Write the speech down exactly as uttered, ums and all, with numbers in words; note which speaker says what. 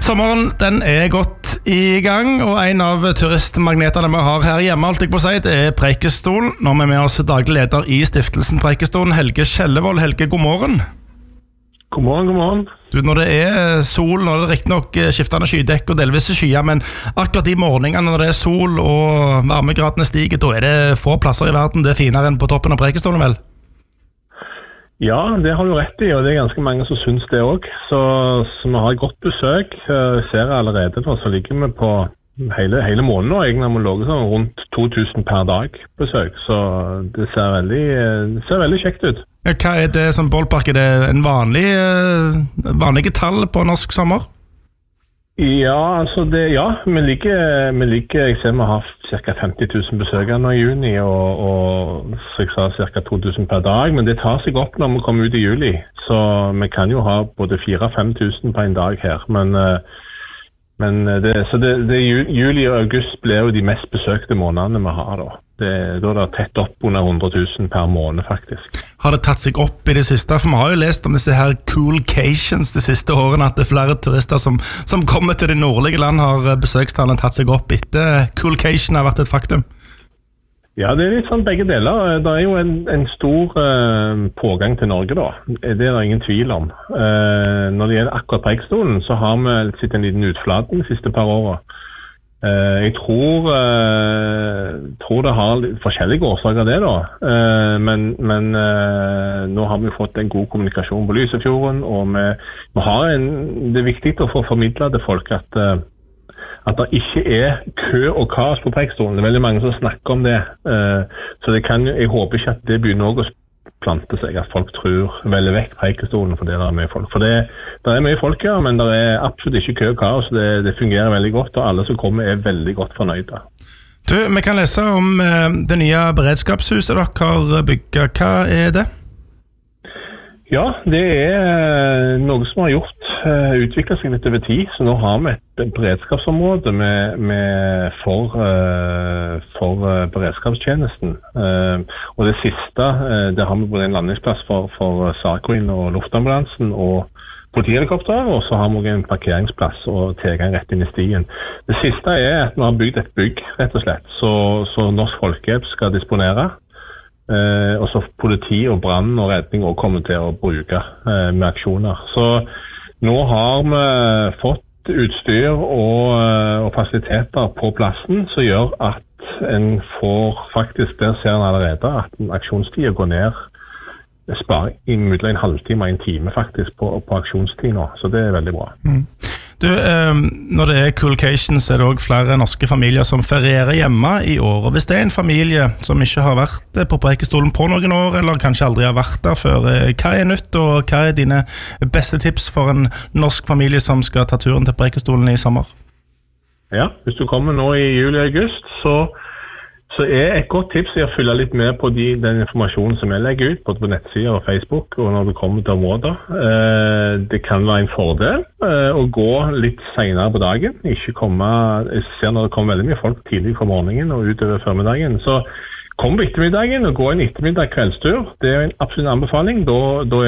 Speaker 1: Sommeren den er godt i gang, og en av turistmagnetene vi har her hjemme, alt jeg på å si, det er Preikestolen. Nå er vi med oss daglig leder i stiftelsen Preikestolen, Helge Kjellevold. Helge, god morgen.
Speaker 2: God morgen, god morgen.
Speaker 1: Du, når det er sol, når det er riktig nok skiftende skydekk og delvis skyer, men akkurat de morgenene når det er sol og varmegradene stiger, da er det få plasser i verden det er finere enn på toppen av Preikestolen, vel?
Speaker 2: Ja, det har du rett i, og det er ganske mange som synes det også. Så, så vi har et godt besøk. Jeg ser allerede nå, så ligger vi på hele, hele måneden nå. Egentlig har vi ligget sånn rundt to tusen per dag besøk, så det ser veldig, det ser veldig kjekt ut.
Speaker 1: Hva er det som ballpark? Er det en vanlig, vanlige tall på norsk sommer?
Speaker 2: Ja, altså det, ja, vi ligger, vi ligger, jeg ser vi har haft ca. femti tusen besøkere nå i juni, og, og så jeg sa ca. to tusen per dag, men det tar seg opp når vi kommer ut i juli, så vi kan jo ha både fire til fem tusen på en dag her, men, men det, så det, det, juli og august blir jo de mest besøkte månedene vi har da. Det, da er det tett opp under hundre tusen per måned faktisk.
Speaker 1: Har det tatt seg opp i det siste? For vi har jo lest om disse her coolcations de siste årene, at det er flere turister som, som kommer til de nordlige land har besøkstallene tatt seg opp etter coolcation har vært et faktum.
Speaker 2: Ja, det er litt sånn begge deler. Det er jo en, en stor uh, pågang til Norge da. Det er det ingen tvil om. Uh, når det gjelder akkurat Preikestolen, så har vi sett en liten utflating de siste par årene. Uh, jeg tror, uh, tror det har forskjellige årsaker av det da, uh, men, men uh, nå har vi fått en god kommunikasjon på Lysefjorden, og vi, vi har en, det er viktig å få formidlet til folk at, uh, at det ikke er kø og kaos på Preikestolen. Det er veldig mange som snakker om det, uh, så det kan, jeg håper ikke at det begynner å plante seg, at folk tror veldig vekk Preikestolen for det der er mye folk. For det, det er mye folk, ja, men det er absolutt ikke kø og kaos. Det, det fungerer veldig godt, og alle som kommer er veldig godt fornøyde.
Speaker 1: Du, vi kan lese om eh, det nye beredskapshuset dere har bygget. Hva er det?
Speaker 2: Ja, det er noe som har gjort, uh, utviklet seg litt over tid, så nå har vi et beredskapsområde med, med for, uh, for uh, beredskapstjenesten. Uh, og det siste, uh, det har vi både en landingsplass for, for Sarkoin og luftambulansen og politihelikopter, og så har vi en parkeringsplass og tilgang rett inn i stien. Det siste er at vi har bygd et bygg, rett og slett, så, så Norsk Folkehjelp skal disponere. Uh, og så politi og brann og redning også kommer til å bruke uh, med aksjoner. Så nå har vi fått utstyr og, uh, og fasiliteter på plassen som gjør at en får faktisk, der ser en allerede at aksjonstiden går ned, sparer i mulig en halvtime og en time faktisk på, på aksjonstid nå, så det er veldig bra.
Speaker 1: Mm. Du, eh, når det er coolcation, så er det også flere norske familier som ferierer hjemme i år. Og hvis det er en familie som ikke har vært på Preikestolen på noen år, eller kanskje aldri har vært der før, eh, hva er nytt, og hva er dine beste tips for en norsk familie som skal ta turen til Preikestolen i sommer?
Speaker 2: Ja, hvis du kommer nå i juli og august, så Så er et godt tips å følge litt med på de, den informasjonen som jeg legger ut, både på nettsider og Facebook, og når du kommer til områder. Eh, det kan være en fordel eh, å gå litt senere på dagen. Ikke komme, jeg ser når det kommer veldig mye folk tidlig på morgenen og utover formiddagen. Så kom på ettermiddagen og gå en ettermiddag kveldstur. Det er en absolutt anbefaling. Da, da